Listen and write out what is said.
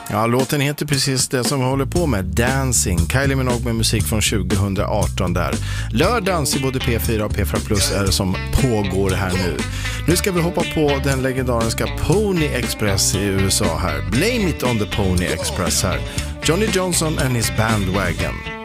Ja, låten heter precis det som vi håller på med, Dancing. Kylie Minogue med musik från 2018 där. Lördagens i både P4 och P4 Plus är det som pågår här nu. Nu ska vi hoppa på den legendariska Pony Express i USA här. Blame it on the Pony Express här. Johnny Johnson and his bandwagon.